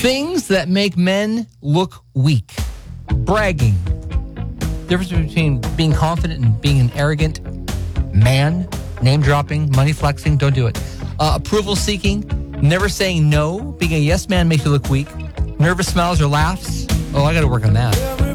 Things that make men look weak. Bragging. Difference between being confident and being an arrogant man. Name dropping, money flexing, don't do it. Approval seeking, never saying no. Being a yes man makes you look weak. Nervous smiles or laughs. Oh, I got to work on that.